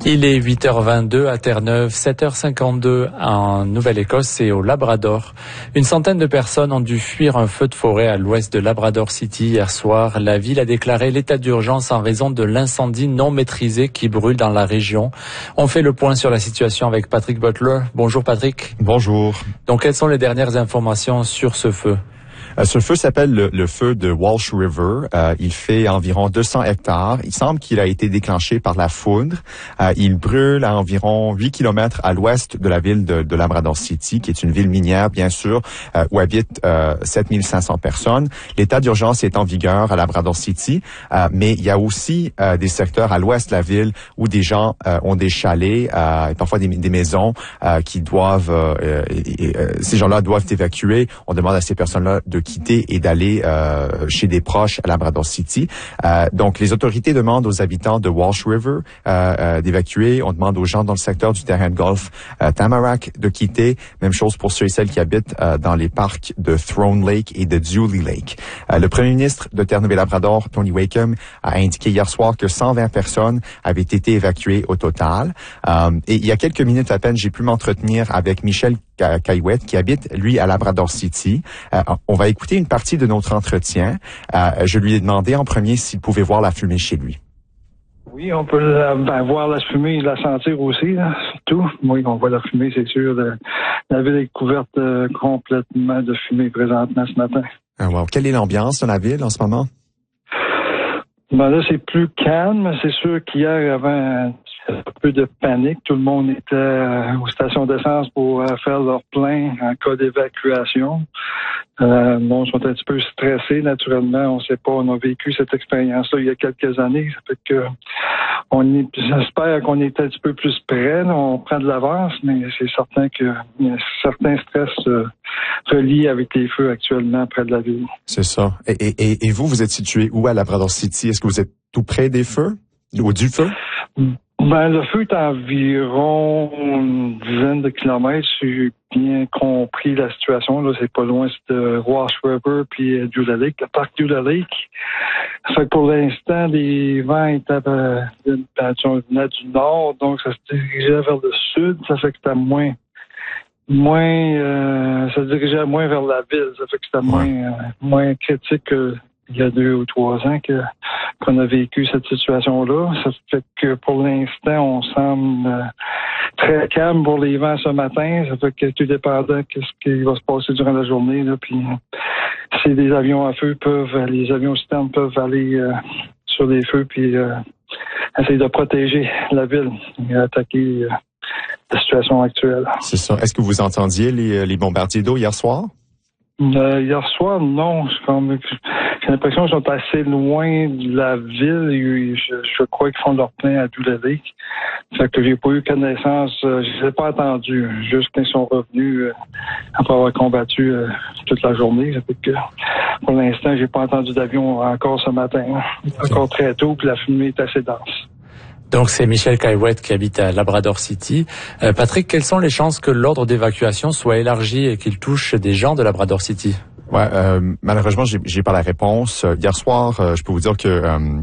Il est 8h22 à Terre-Neuve, 7h52 en Nouvelle-Écosse et au Labrador. Une centaine de personnes ont dû fuir un feu de forêt à l'ouest de Labrador City hier soir. La ville a déclaré l'état d'urgence en raison de l'incendie non maîtrisé qui brûle dans la région. On fait le point sur la situation avec Patrick Butler. Bonjour Patrick. Bonjour. Donc quelles sont les dernières informations sur ce feu? Ce feu s'appelle le feu de Walsh River. Il fait environ 200 hectares. Il semble qu'il a été déclenché par la foudre. Il brûle à environ 8 kilomètres à l'ouest de la ville de Labrador City, qui est une ville minière, bien sûr, où habitent 7500 personnes. L'état d'urgence est en vigueur à Labrador City, mais il y a aussi des secteurs à l'ouest de la ville où des gens ont des chalets, et parfois des maisons qui doivent... ces gens-là doivent évacuer. On demande à ces personnes-là de quitter et d'aller chez des proches à Labrador City. Donc, les autorités demandent aux habitants de Walsh River d'évacuer. On demande aux gens dans le secteur du terrain de golf Tamarack de quitter. Même chose pour ceux et celles qui habitent dans les parcs de Throne Lake et de Dewey Lake. Le premier ministre de Terre-Neuve-et-Labrador, Tony Wakeham, a indiqué hier soir que 120 personnes avaient été évacuées au total. Et il y a quelques minutes à peine, j'ai pu m'entretenir avec Michel Caillouette, qui habite, lui, à Labrador City. On va écouter une partie de notre entretien. Je lui ai demandé en premier s'il pouvait voir la fumée chez lui. Oui, on peut voir la fumée et la sentir aussi, là, surtout. Oui, on voit la fumée, c'est sûr. La ville est couverte complètement de fumée présentement ce matin. Wow. Quelle est l'ambiance dans la ville en ce moment? Là, c'est plus calme. C'est sûr qu'hier, il y avait un peu de panique. Tout le monde était aux stations d'essence pour faire leur plein en cas d'évacuation. Bon, ils sont un petit peu stressés, naturellement. On sait pas, on a vécu cette expérience-là il y a quelques années. Ça fait que j'espère qu'on est un petit peu plus près. Là. On prend de l'avance, mais c'est certain qu'il y a certains stress reliés avec les feux actuellement près de la ville. C'est ça. Et vous êtes situé où à Labrador City? Est-ce que vous êtes tout près des feux? Ou du feu? Le feu est à environ une dizaine de kilomètres. J'ai bien compris la situation. Là, c'est pas loin de Walsh River puis Dewey Lake, le parc Dewey Lake. Ça fait que pour l'instant, les vents étaient venaient du nord, donc ça se dirigeait vers le sud. Ça fait que c'était moins ça se dirigeait moins vers la ville. Ça fait que c'était moins critique que il y a 2 ou 3 ans qu'on a vécu cette situation-là. Ça fait que pour l'instant, on semble très calme pour les vents ce matin. Ça fait que tout dépendant de ce qui va se passer durant la journée. Là, puis si des avions à feu les avions citernes peuvent aller sur les feux puis essayer de protéger la ville et attaquer la situation actuelle. C'est ça. Est-ce que vous entendiez les bombardiers d'eau hier soir? Hier soir, non. J'ai l'impression qu'ils sont assez loin de la ville. Je crois qu'ils font leur plein à Dewey Lake. Fait que j'ai pas eu connaissance. Je les ai pas entendus. Juste quand ils sont revenus après avoir combattu toute la journée. Ça fait que pour l'instant, j'ai pas entendu d'avion encore ce matin. Encore très tôt, puis la fumée est assez dense. Donc, c'est Michel Caillouette qui habite à Labrador City. Patrick, quelles sont les chances que l'ordre d'évacuation soit élargi et qu'il touche des gens de Labrador City? Ouais, malheureusement, j'ai pas la réponse. Hier soir, je peux vous dire que